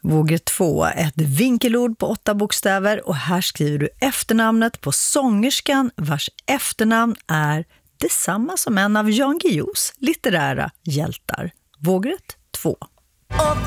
Vågor 2, ett vinkelord på 8 bokstäver, och här skriver du efternamnet på sångerskan vars efternamn är detsamma som en av Jan Guillous litterära hjältar. Vågor 2. Och